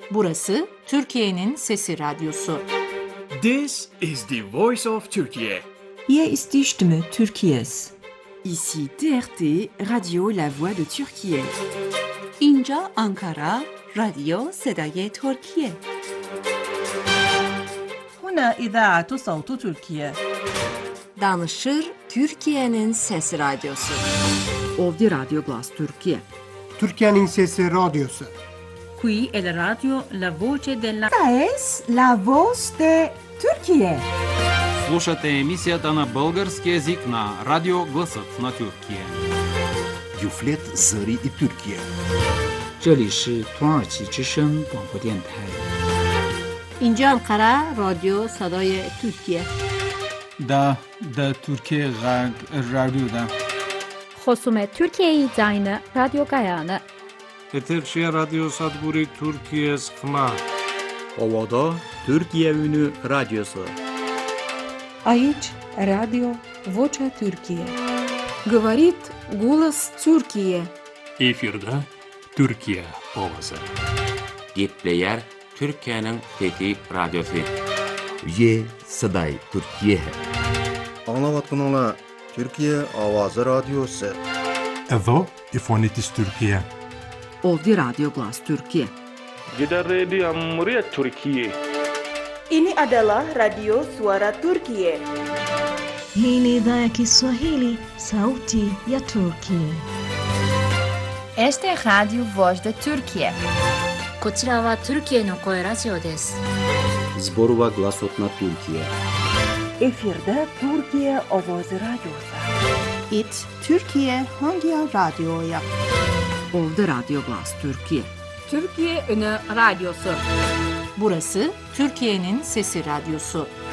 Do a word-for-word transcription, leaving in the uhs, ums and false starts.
Burası Türkiye'nin Sesi Radyosu. This is the voice of Turkey. Hier ist die Stimme Türkiye's. Ici T R T, Radio La Voix de Türkiye. اینجا آنکارا، رادیو صدای ترکیه. هنا إذاعة صوت تركيا. Danışır Türkiye'nin Sesi Radyosu. Ovdje Radio Glas Türkiye. Türkiye'nin Sesi Radyosu. Qui è la radio La Voce della... Es La Voz de Türkiye. Слушате емисията на български език на Радио Гласът на Тюркия. Юфлет Зари и Türkiye. 这里是土耳其之声广播电台。 اینجا انقره رادیو صدای ترکیه. دا دا ترکیه غرب رادیو دا. خصوم ترکیه زاین رادیو گایانه. Eterşehir Radyo Sadburi Türkiye Sıkma. Ovada Türkiye Ünü Radyosu. Aici Radio Vocea Türkiye. Говорит голос Türkiye. Efirde Türkiye ovası. Gepleyer Türkiye'nin Fethi Radyosu. Ye Saday Türkiye. Anlavatkunula Türkiye Avazı Radyosu. Evo İfonitis Türkiye. Ovdje Radio Glas Türkiye. Gider Radio Cumhuriyet Türkiye. Ini adalah Radio Suara Turkiye. Hii ni idhaa ya Kiswahili, Sauti ya Turkiye. Este Radio Voz de Türkiye. こちらはトルキエの声ラジオです。 Zborova Glasot na Türkiye. Efirde Türkiye Ovoz Radyosu. It Türkiye Hangi Radyo'ya? Ovdje Radio Glas Türkiye. Türkiye Ünü Radyosu. Burası Türkiye'nin Sesi Radyosu.